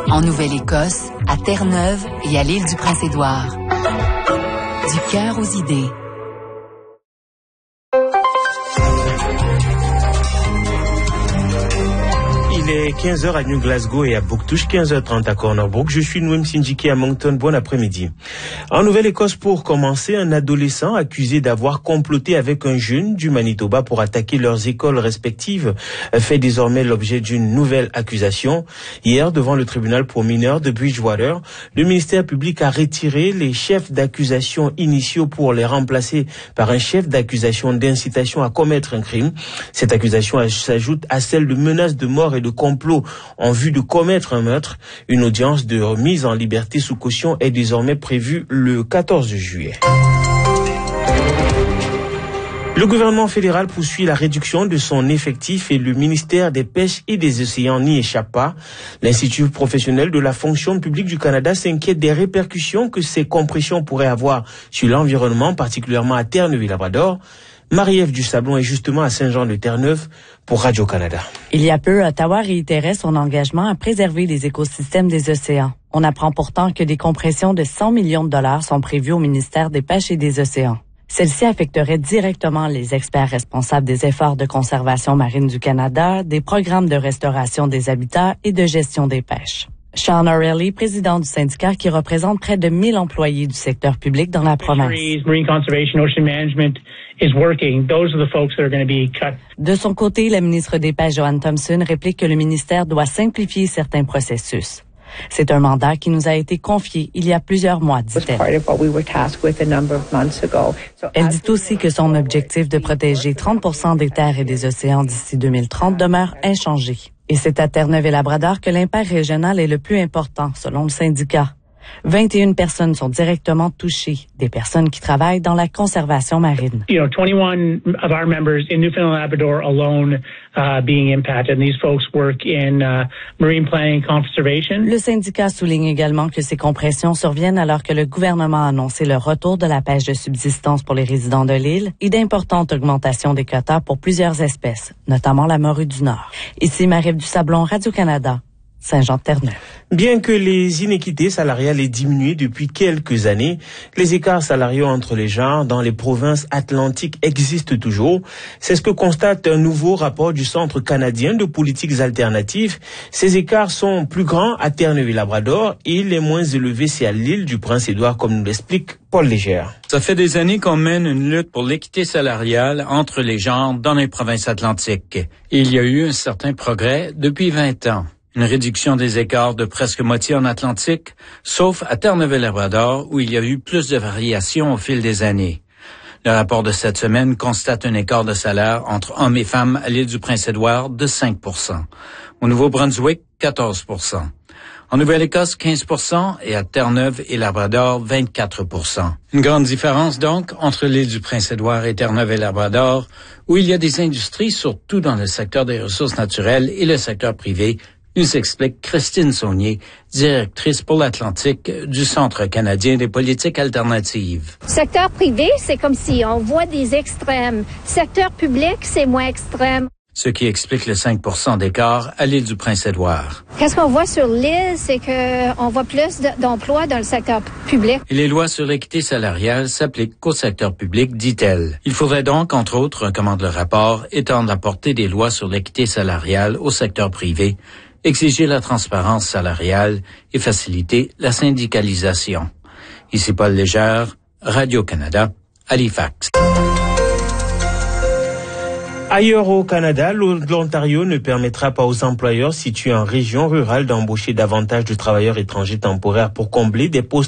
En Nouvelle-Écosse, à Terre-Neuve et à l'île du Prince-Édouard. Du cœur aux idées. Il est 15h à New Glasgow et à Bouctouche, 15h30 à Corner Brook. Je suis Nouem Sindjiki à Moncton. Bon après-midi. En Nouvelle-Écosse, pour commencer, un adolescent accusé d'avoir comploté avec un jeune du Manitoba pour attaquer leurs écoles respectives fait désormais l'objet d'une nouvelle accusation. Hier, devant le tribunal pour mineurs de Bridgewater, le ministère public a retiré les chefs d'accusation initiaux pour les remplacer par un chef d'accusation d'incitation à commettre un crime. Cette accusation s'ajoute à celle de menace de mort et de complot en vue de commettre un meurtre. Une audience de remise en liberté sous caution est désormais prévue le 14 juillet. Le gouvernement fédéral poursuit la réduction de son effectif et le ministère des Pêches et des Océans n'y échappe pas. L'Institut professionnel de la fonction publique du Canada s'inquiète des répercussions que ces compressions pourraient avoir sur l'environnement, particulièrement à Terre-Neuve-et-Labrador. Marie-Ève Dusablon est justement à Saint-Jean-de-Terre-Neuve pour Radio-Canada. Il y a peu, Ottawa réitérait son engagement à préserver les écosystèmes des océans. On apprend pourtant que des compressions de 100 millions de dollars sont prévues au ministère des Pêches et des Océans. Celle-ci affecterait directement les experts responsables des efforts de conservation marine du Canada, des programmes de restauration des habitats et de gestion des pêches. Sean O'Reilly, président du syndicat qui représente près de 1000 employés du secteur public dans la province. De son côté, la ministre des Pêches, Joanne Thompson, réplique que le ministère doit simplifier certains processus. C'est un mandat qui nous a été confié il y a plusieurs mois, dit-elle. Elle dit aussi que son objectif de protéger 30% des terres et des océans d'ici 2030 demeure inchangé. Et c'est à Terre-Neuve-et-Labrador que l'impact régional est le plus important, selon le syndicat. 21 personnes sont directement touchées, des personnes qui travaillent dans la conservation marine. 21 of our members in Newfoundland and Labrador alone being impacted. And these folks work in marine planning and conservation. Le syndicat souligne également que ces compressions surviennent alors que le gouvernement a annoncé le retour de la pêche de subsistance pour les résidents de l'île et d'importantes augmentations des quotas pour plusieurs espèces, notamment la morue du Nord. Ici Marie-Ève Dusablon, Radio-Canada. Saint-Jean-de-Terre-Neuve. Bien que les inéquités salariales aient diminué depuis quelques années, les écarts salariaux entre les genres dans les provinces atlantiques existent toujours. C'est ce que constate un nouveau rapport du Centre canadien de politiques alternatives. Ces écarts sont plus grands à Terre-Neuve-et-Labrador et les moins élevés c'est à l'île du Prince-Édouard, comme nous l'explique Paul Légère. Ça fait des années qu'on mène une lutte pour l'équité salariale entre les genres dans les provinces atlantiques. Et il y a eu un certain progrès depuis 20 ans. Une réduction des écarts de presque moitié en Atlantique, sauf à Terre-Neuve-et-Labrador, où il y a eu plus de variations au fil des années. Le rapport de cette semaine constate un écart de salaire entre hommes et femmes à l'île du Prince-Édouard de 5%. Au Nouveau-Brunswick, 14%. En Nouvelle-Écosse, 15% et à Terre-Neuve-et-Labrador, 24%. Une grande différence donc entre l'île du Prince-Édouard et Terre-Neuve-et-Labrador, où il y a des industries, surtout dans le secteur des ressources naturelles et le secteur privé, nous explique Christine Saunier, directrice pour l'Atlantique du Centre canadien des politiques alternatives. Secteur privé, c'est comme si on voit des extrêmes. Secteur public, c'est moins extrême. Ce qui explique le 5% d'écart à l'île du Prince-Édouard. Qu'est-ce qu'on voit sur l'île, c'est qu'on voit plus d'emplois dans le secteur public. Et les lois sur l'équité salariale s'appliquent qu'au secteur public, dit-elle. Il faudrait donc, entre autres, recommande le rapport, étendre la portée des lois sur l'équité salariale au secteur privé, exiger la transparence salariale et faciliter la syndicalisation. Ici Paul Légère, Radio-Canada, Halifax. Ailleurs au Canada, l'Ontario ne permettra pas aux employeurs situés en région rurale d'embaucher davantage de travailleurs étrangers temporaires pour combler des postes